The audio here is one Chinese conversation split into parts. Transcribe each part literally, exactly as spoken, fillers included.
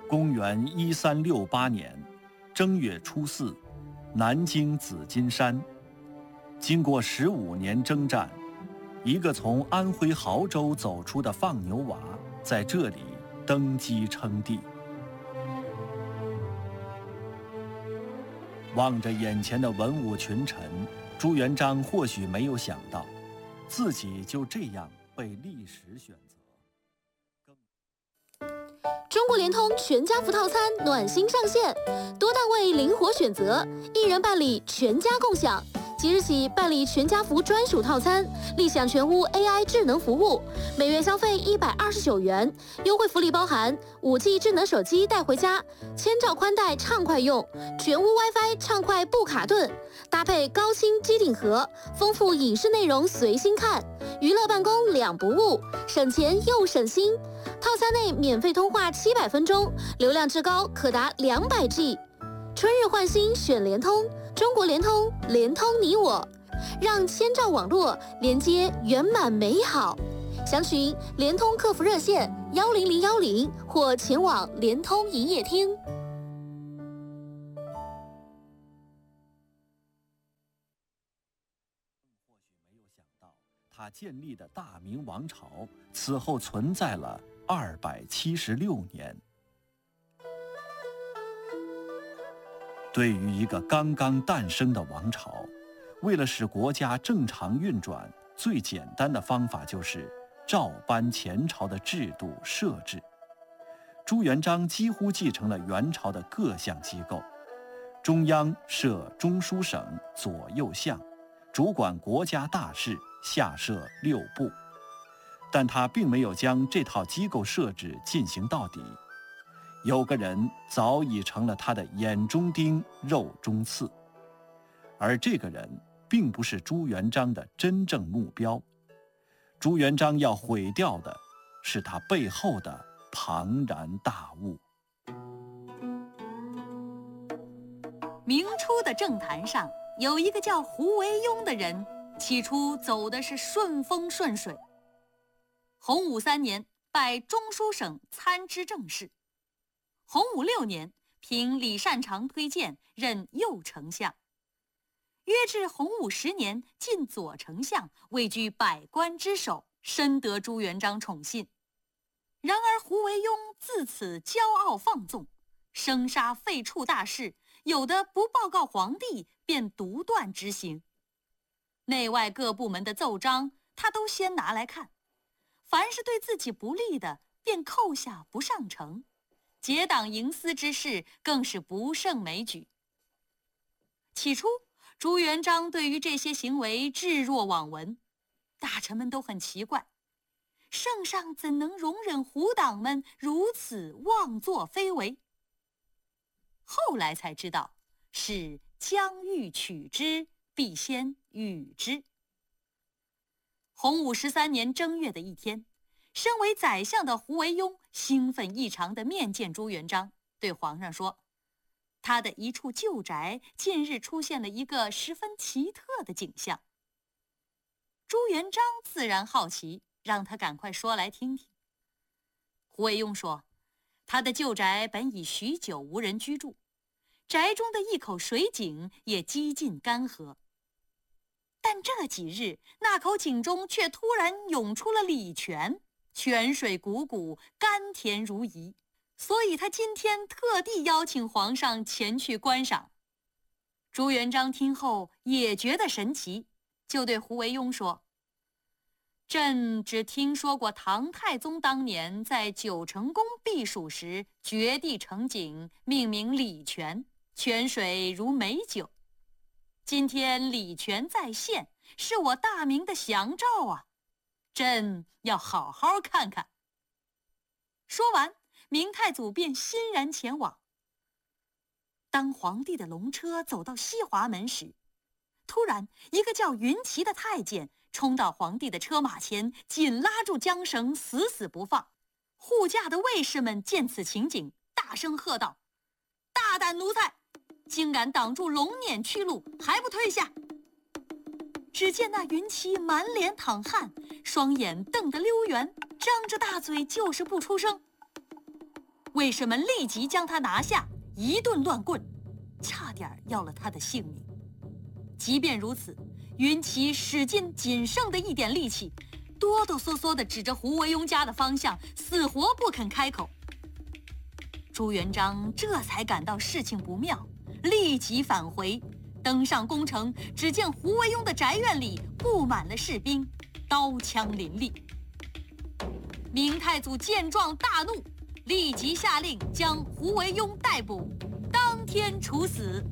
公元一三六八年正月初四，南京紫金山，经过十五年征战，一个从安徽亳州走出的放牛娃在这里登基称帝。望着眼前的文武群臣，朱元璋或许没有想到，自己就这样被历史选择。 中国联通全家福套餐暖心上线，多档位灵活选择，一人办理全家共享。即日起办理全家福专属套餐，立享全屋 A I 智能服务，每月消费一百二十九元，优惠福利包含五 G 智能手机带回家，千兆宽带畅快用，全屋 WiFi 畅快不卡顿，搭配高清机顶盒，丰富影视内容随心看，娱乐办公两不误，省钱又省心。套餐内免费通话七百分钟，流量至高可达两百 G。春日换新选联通，中国联通，联通你我，让千兆网络连接圆满美好。详询联通客服热线幺零零幺零或前往联通营业厅。 或许没有想到，他建立的大明王朝此后存在了二百七十六年。对于一个刚刚诞生的王朝，为了使国家正常运转，最简单的方法就是照搬前朝的制度设置。朱元璋几乎继承了元朝的各项机构，中央设中书省、左右相，主管国家大事，下设六部。但他并没有将这套机构设置进行到底。有个人早已成了他的眼中钉、肉中刺，而这个人并不是朱元璋的真正目标。朱元璋要毁掉的是他背后的庞然大物。 明初的政坛上有一个叫胡惟庸的人，起初走的是顺风顺水。洪武三年拜中书省参知政事，洪武六年凭李善长推荐任右丞相，约至洪武十年进左丞相，位居百官之首，深得朱元璋宠信。然而胡惟庸自此骄傲放纵，生杀废黜大事，有的不报告皇帝便独断执行。内外各部门的奏章他都先拿来看，凡是对自己不利的便扣下不上呈，结党营私之事更是不胜枚举。起初朱元璋对于这些行为置若罔闻，大臣们都很奇怪，圣上怎能容忍胡党们如此妄作非为？后来才知道，是将欲取之，必先予之。洪武十三年正月的一天，身为宰相的胡惟庸兴奋异常地面见朱元璋，对皇上说，他的一处旧宅近日出现了一个十分奇特的景象。朱元璋自然好奇，让他赶快说来听听。胡惟庸说，他的旧宅本已许久无人居住，宅中的一口水井也几近干涸，但这几日那口井中却突然涌出了礼泉，泉水汩汩，甘甜如饴，所以他今天特地邀请皇上前去观赏。朱元璋听后也觉得神奇，就对胡惟庸说，朕只听说过唐太宗当年在九成宫避暑时掘地成井，命名礼泉，泉水如美酒。今天礼泉再现，是我大明的祥兆啊，朕要好好看看。说完，明太祖便欣然前往。当皇帝的龙车走到西华门时，突然一个叫云骑的太监冲到皇帝的车马前，紧拉住缰绳，死死不放。护驾的卫士们见此情景，大声喝道，大胆奴才，竟敢挡住龙辇去路，还不退下！只见那云骑满脸淌汗，双眼瞪得溜圆，张着大嘴就是不出声。 卫士们立即将他拿下，一顿乱棍，差点要了他的性命。即便如此，云奇使尽仅剩的一点力气，哆哆嗦嗦地指着胡惟庸家的方向，死活不肯开口。朱元璋这才感到事情不妙，立即返回，登上宫城，只见胡惟庸的宅院里布满了士兵，刀枪林立。明太祖见状大怒，立即下令将胡惟庸逮捕，当天处死。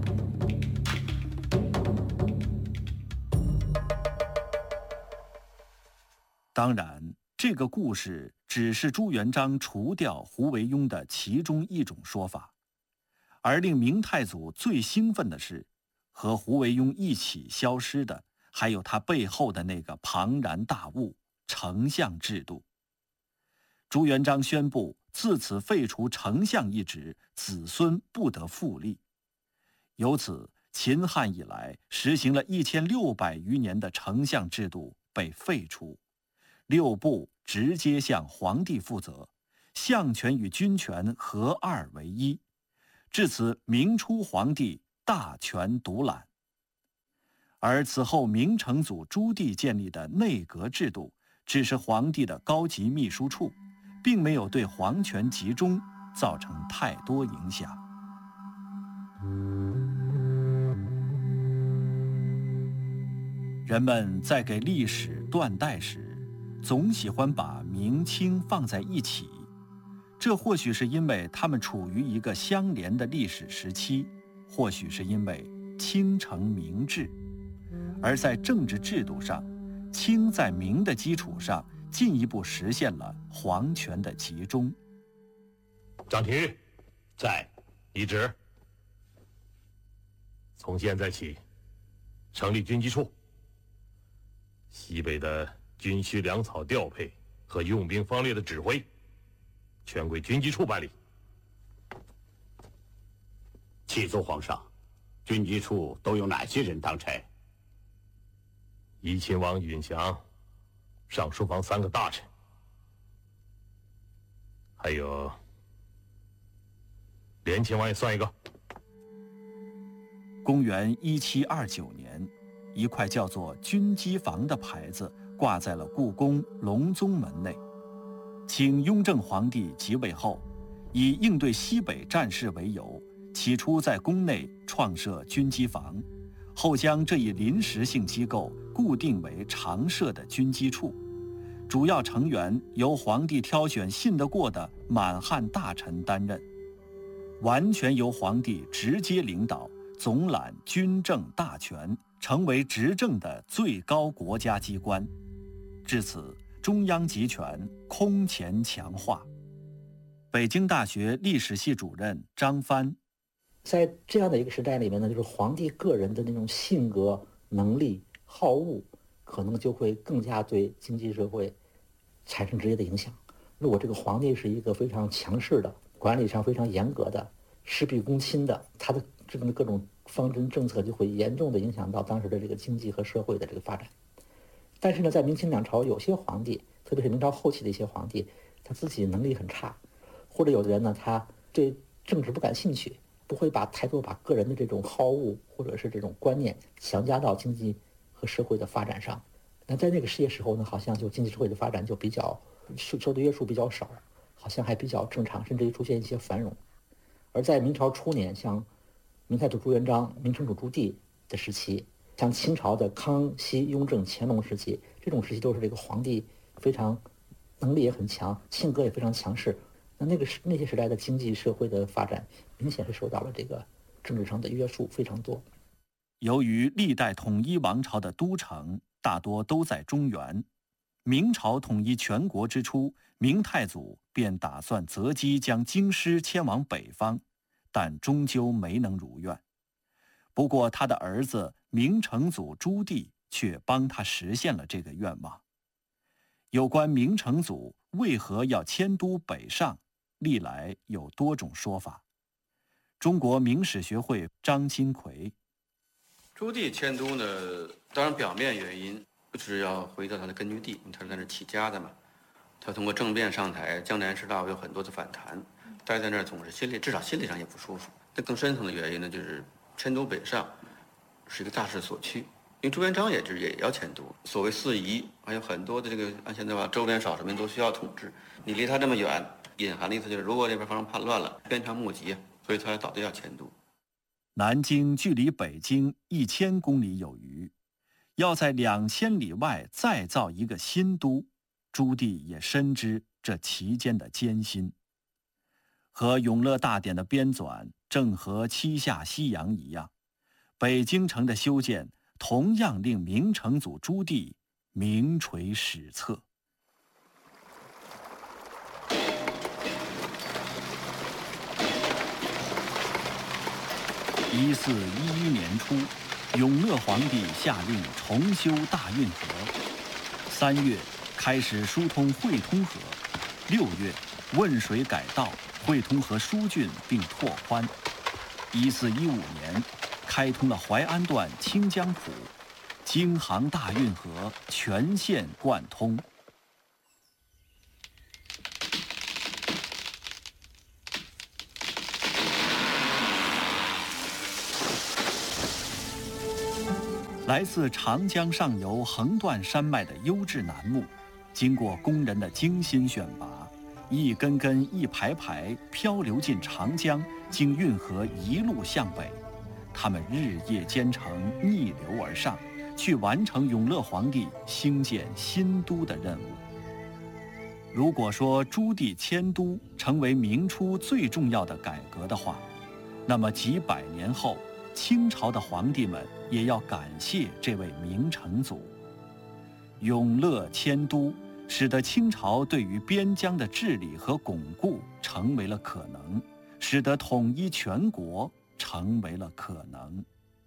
当然，这个故事只是朱元璋除掉胡惟庸的其中一种说法，而令明太祖最兴奋的是，和胡惟庸一起消失的，还有他背后的那个庞然大物——丞相制度。朱元璋宣布自此废除丞相一职，子孙不得复立。由此，秦汉以来实行了一千六百余年的丞相制度被废除。六部直接向皇帝负责，相权与军权合二为一，至此明初皇帝大权独揽。而此后明成祖朱棣建立的内阁制度，只是皇帝的高级秘书处，并没有对皇权集中造成太多影响。人们在给历史断代时，总喜欢把明清放在一起，这或许是因为他们处于一个相连的历史时期，或许是因为清承明制。而在政治制度上，清在明的基础上进一步实现了皇权的集中。 张廷玉，在，一职。从现在起，成立军机处，西北的军需粮草调配和用兵方略的指挥，全归军机处办理。 启奏皇上，军机处都有哪些人当差？ 怡亲王允祥，上书房三个大臣，还有连亲王也算一个。 公元一七二九年，一块叫做军机房的牌子挂在了故宫隆宗门内。清雍正皇帝即位后，以应对西北战事为由，起初在宫内创设军机房，后将这一临时性机构固定为常设的军机处，主要成员由皇帝挑选信得过的满汉大臣担任，完全由皇帝直接领导，总揽军政大权，成为执政的最高国家机关。至此，中央集权空前强化。北京大学历史系主任张帆， 在这样的一个时代里面呢，就是皇帝个人的那种性格、能力、好恶，可能就会更加对经济社会产生直接的影响。如果这个皇帝是一个非常强势的、管理上非常严格的、事必躬亲的，他的制定的各种方针政策就会严重的影响到当时的这个经济和社会的这个发展。但是呢，在明清两朝，有些皇帝，特别是明朝后期的一些皇帝，他自己能力很差，或者有的人呢，他对政治不感兴趣，不会把太多把个人的这种好恶或者是这种观念强加到经济和社会的发展上。那在那个世界时候呢，好像就经济社会的发展就比较受受的约束比较少，好像还比较正常，甚至于出现一些繁荣。而在明朝初年，像明太祖朱元璋、明成祖朱棣的时期，像清朝的康熙、雍正、乾隆时期，这种时期都是这个皇帝非常能力也很强，性格也非常强势。那那个时那些时代的经济社会的发展，明显是受到了这个政治上的约束非常多。 由于历代统一王朝的都城大多都在中原，明朝统一全国之初，明太祖便打算择机将京师迁往北方，但终究没能如愿。不过他的儿子明成祖朱棣却帮他实现了这个愿望。有关明成祖为何要迁都北上，历来有多种说法。中国明史学会张金奎， 朱棣迁都呢，当然表面原因是要回到他的根据地，他是在那起家的嘛。他通过政变上台，江南十大有很多的反弹， 待在那儿总是心里至少心理上也不舒服。那更深层的原因呢，就是迁都北上是一个大势所趋，因为朱元璋也是也要迁都，所谓四夷，还有很多的这个按现在话周边少数民族需要统治，你离他这么远，隐含的意思就是如果这边发生叛乱了，鞭长莫及，所以他早就要迁都。 南京距离北京一千公里有余，要在两千里外再造一个新都，朱棣也深知这其间的艰辛。和《永乐大典》的编纂郑和七下西洋一样，北京城的修建同样令明成祖朱棣名垂史册。一四一一年初，永乐皇帝下令重修大运河。三月开始疏通会通河，六月汶水改道，会通河疏浚并拓宽。一四一五年，开通了淮安段清江浦，京杭大运河全线贯通。来自长江上游横断山脉的优质楠木，经过工人的精心选拔，一根根一排排漂流进长江，经运河一路向北。他们日夜兼程，逆流而上，去完成永乐皇帝兴建新都的任务。如果说朱棣迁都成为明初最重要的改革的话，那么几百年后，清朝的皇帝们也要感谢这位明成祖。永乐迁都，使得清朝对于边疆的治理和巩固成为了可能，使得统一全国成为了可能。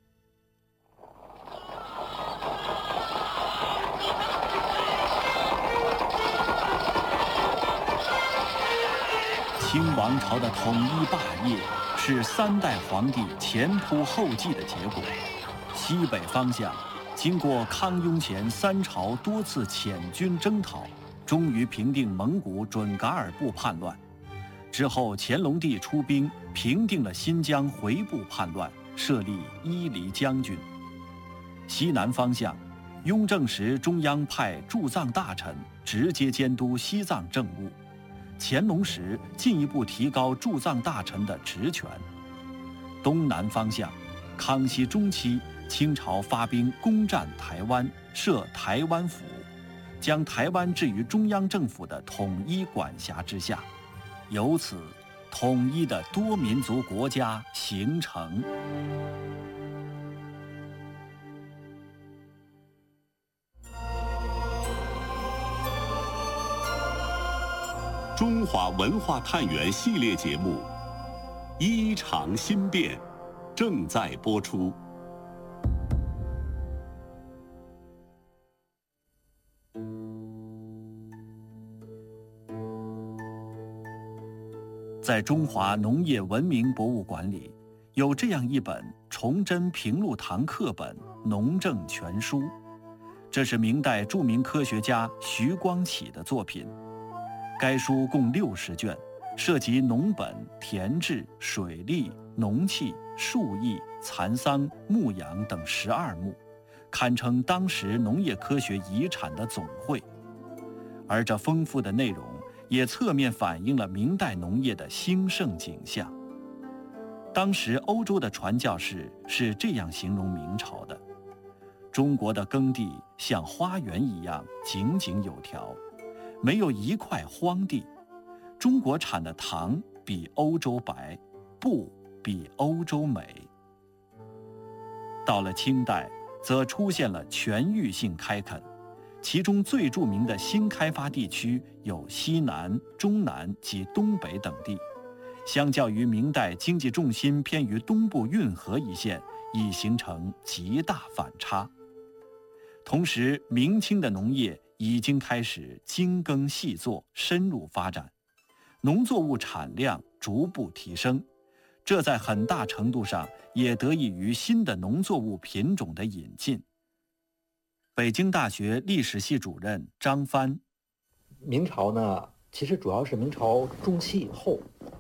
清王朝的统一霸业是三代皇帝前仆后继的结果。西北方向，经过康雍乾三朝多次遣军征讨，终于平定蒙古准噶尔部叛乱。之后，乾隆帝出兵平定了新疆回部叛乱，设立伊犁将军。西南方向，雍正时中央派驻藏大臣直接监督西藏政务。乾隆时进一步提高驻藏大臣的职权。东南方向，康熙中期，清朝发兵攻占台湾，设台湾府，将台湾置于中央政府的统一管辖之下，由此，统一的多民族国家形成。 中华文化探源系列节目《衣裳新变》正在播出。 在中华农业文明博物馆里，有这样一本崇祯平录堂课本《农政全书》，这是明代著名科学家徐光启的作品。该书共六十卷，涉及农本、田制、水利、农器、树艺、蚕桑、牧羊等十二目，堪称当时农业科学遗产的总汇。而这丰富的内容也侧面反映了明代农业的兴盛景象。当时欧洲的传教士是这样形容明朝的：中国的耕地像花园一样井井有条，没有一块荒地。中国产的糖比欧洲白，布比欧洲美。到了清代，则出现了全域性开垦，其中最著名的新开发地区有西南、中南及东北等地。相较于明代经济重心偏于东部运河一线，已形成极大反差。同时，明清的农业已经开始精耕细作，深入发展，农作物产量逐步提升，这在很大程度上也得益于新的农作物品种的引进。北京大学历史系主任张帆： 明朝呢，其实主要是明朝中期以后，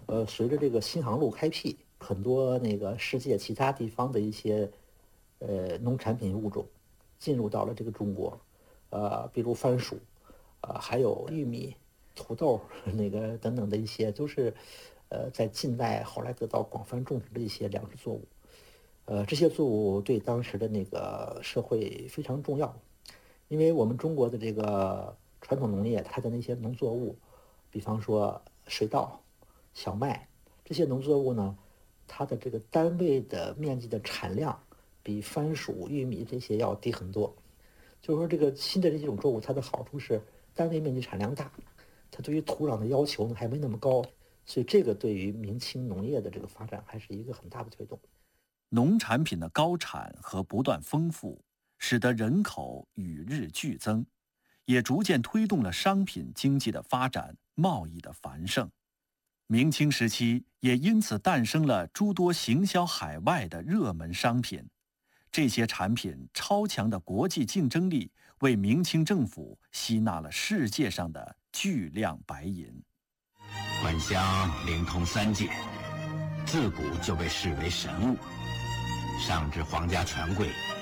呃，随着这个新航路开辟，很多那个世界其他地方的一些呃农产品物种进入到了这个中国，呃，比如番薯，啊、呃，还有玉米、土豆那个等等的一些，都是呃在近代后来得到广泛种植的一些粮食作物。呃，这些作物对当时的那个社会非常重要，因为我们中国的这个传统农业，它的那些农作物，比方说水稻、小麦这些农作物呢，它的这个单位的面积的产量比番薯、玉米这些要低很多。就是说，这个新的这种作物，它的好处是单位面积产量大，它对于土壤的要求呢还没那么高，所以这个对于明清农业的这个发展还是一个很大的推动。 农产品的高产和不断丰富，使得人口与日俱增，也逐渐推动了商品经济的发展、贸易的繁盛。明清时期也因此诞生了诸多行销海外的热门商品，这些产品超强的国际竞争力，为明清政府吸纳了世界上的巨量白银。 管香灵通三界，自古就被视为神物，上至皇家权贵，